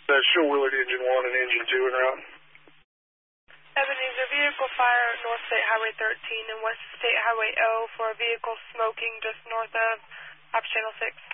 Show Willard Engine 1 and Engine 2 en route. Ebenezer, vehicle fire North State Highway 13 and West State Highway O for a vehicle smoking just north of Ops Channel 6.